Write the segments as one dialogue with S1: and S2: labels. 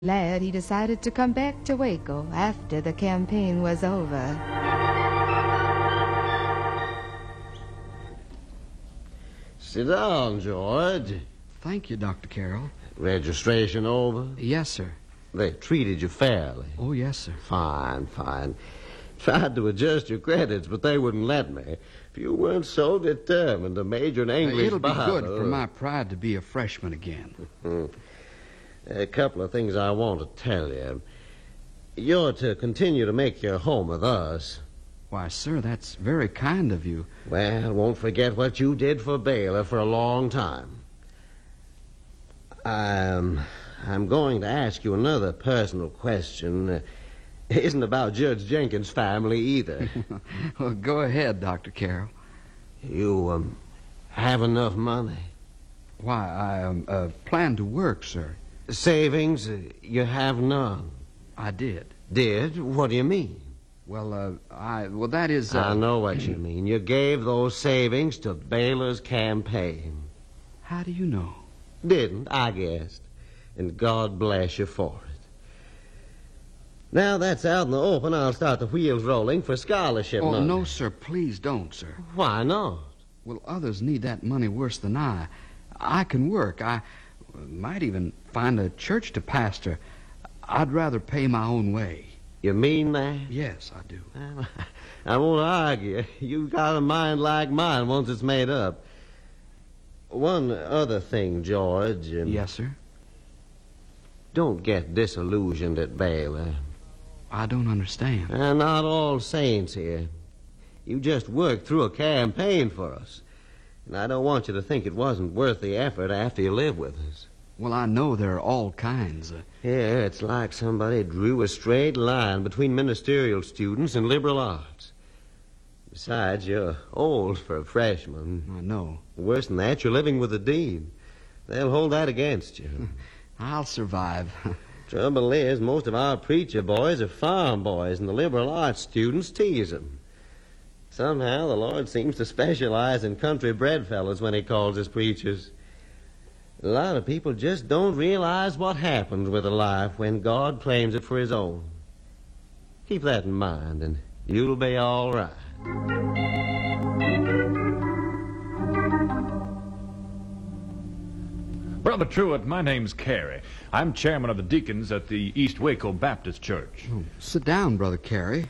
S1: Lad, he decided to come back to Waco after the campaign was over.
S2: Sit down, George.
S3: Thank you, Dr. Carroll.
S2: Registration over?
S3: Yes, sir.
S2: They treated you fairly.
S3: Oh, yes, sir.
S2: Fine. Tried to adjust your credits, but they wouldn't let me. If you weren't so determined to major in English
S3: It'll be
S2: Bible...
S3: good for my pride to be a freshman again.
S2: A couple of things I want to tell you. You're to continue to make your home with us.
S3: Why, sir, that's very kind of you.
S2: Well, won't forget what you did for Baylor for a long time. I'm going to ask you another personal question. It isn't about Judge Jenkins' family either.
S3: Well, go ahead, Dr. Carroll.
S2: You, have enough money?
S3: Why, I plan to work, sir.
S2: Savings? You have none?
S3: I did.
S2: Did? What do you mean?
S3: Well, that is...
S2: I know what you mean. You gave those savings to Baylor's campaign.
S3: How do you know?
S2: Didn't, I guessed. And God bless you for it. Now that's out in the open, I'll start the wheels rolling for scholarship money.
S3: Oh, no, sir. Please don't, sir.
S2: Why not?
S3: Well, others need that money worse than I. I can work. I might even find a church to pastor. I'd rather pay my own way.
S2: You mean that?
S3: Yes, I do.
S2: Well, I won't argue. You've got a mind like mine once it's made up. One other thing, George.
S3: Yes, sir?
S2: Don't get disillusioned at Baylor.
S3: I don't understand.
S2: Not all saints here. You just worked through a campaign for us. And I don't want you to think it wasn't worth the effort after you live with us.
S3: Well, I know there are all kinds.
S2: Yeah, it's like somebody drew a straight line between ministerial students and liberal arts. Besides, you're old for a freshman.
S3: I know.
S2: Worse than that, you're living with the dean. They'll hold that against you.
S3: I'll survive.
S2: Trouble is, most of our preacher boys are farm boys, and the liberal arts students tease them. Somehow the Lord seems to specialize in country-bred fellows when he calls us preachers. A lot of people just don't realize what happens with a life when God claims it for his own. Keep that in mind, and you'll be all right.
S4: Brother Truett, my name's Carey. I'm chairman of the deacons at the East Waco Baptist Church.
S3: Oh, sit down, Brother Carey.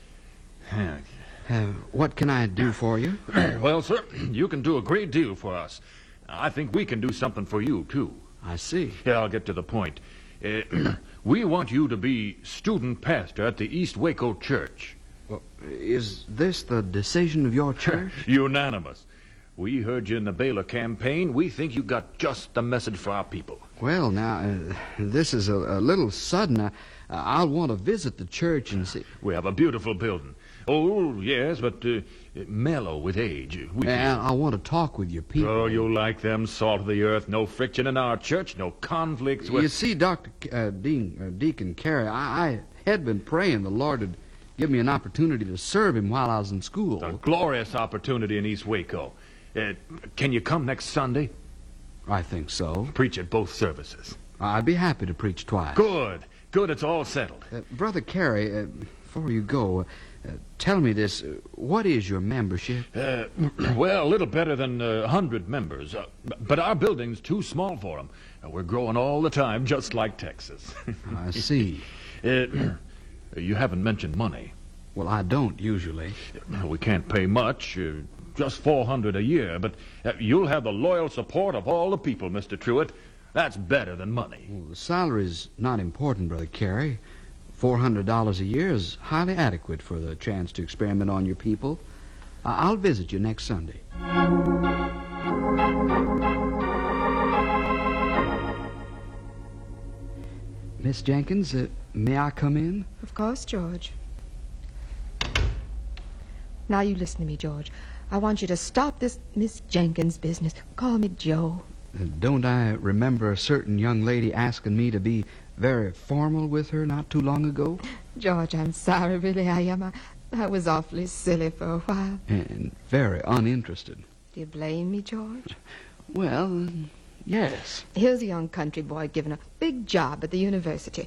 S3: What can I do for you?
S4: Well, sir, you can do a great deal for us. I think we can do something for you, too.
S3: I see.
S4: Yeah, I'll get to the point. We want you to be student pastor at the East Waco Church.
S3: Well, is this the decision of your church?
S4: Unanimous. We heard you in the Baylor campaign. We think you got just the message for our people.
S3: Well, now, this is a little sudden. I'll want to visit the church and see.
S4: We have a beautiful building. Oh, yes, but mellow with age.
S3: I want to talk with your people.
S4: Oh, you'll like them, salt of the earth. No friction in our church, no conflicts with...
S3: You see, Deacon Carey, I had been praying the Lord would give me an opportunity to serve him while I was in school.
S4: A glorious opportunity in East Waco. Can you come next Sunday?
S3: I think so.
S4: Preach at both services.
S3: I'd be happy to preach twice.
S4: Good. It's all settled.
S3: Brother Carey, before you go, tell me this. What is your membership?
S4: Well, a little better than 100 members. But our building's too small for them. We're growing all the time, just like Texas.
S3: I see.
S4: You haven't mentioned money.
S3: Well, I don't usually.
S4: We can't pay much. Just $400 a year, but you'll have the loyal support of all the people, Mr. Truett. That's better than money.
S3: Well, the salary's not important, Brother Carey. $400 a year is highly adequate for the chance to experiment on your people. I'll visit you next Sunday. Miss Jenkins, may I come in?
S1: Of course, George. Now you listen to me, George. I want you to stop this Miss Jenkins business. Call me Joe.
S3: Don't I remember a certain young lady asking me to be very formal with her not too long ago?
S1: George, I'm sorry, really I am. I was awfully silly for a while.
S3: And very uninterested.
S1: Do you blame me, George?
S3: Well, yes.
S1: Here's a young country boy given a big job at the university.